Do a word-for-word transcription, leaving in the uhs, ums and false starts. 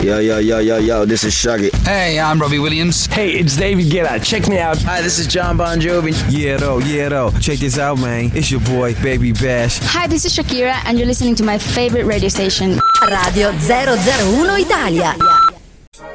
Yo, yo, yo, yo, yo, this is Shaggy. Hey, I'm Robbie Williams. Hey, it's David Guetta. Check me out. Hi, this is John Bon Jovi. Yeah, though, yeah, though. Check this out, man. It's your boy, Baby Bash. Hi, this is Shakira, and you're listening to my favorite radio station. Radio zero zero uno Italia.